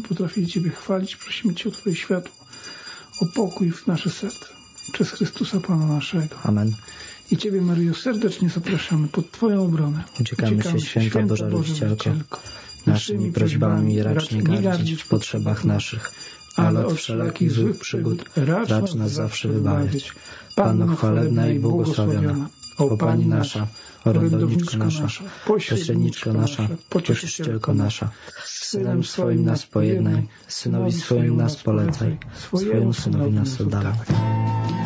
potrafili Ciebie chwalić. Prosimy Cię o Twoje światło, o pokój w nasze serce. Przez Chrystusa Pana naszego. Amen. I Ciebie, Maryjo, serdecznie zapraszamy pod Twoją obronę. Uciekamy się, święta Boża Rodzicielko, naszymi prośbami racz nie gardzić w potrzebach naszych, ale od wszelakich złych przygód racz nas zawsze wybawiać. Panno chwalebna i błogosławiona, o Pani nasza, orędowniczko nasza, pośredniczko nasza, pocieszycielko nasza, z Synem swoim nas pojednaj, Synowi swoim nas polecaj, swojemu Synowi nas oddawaj.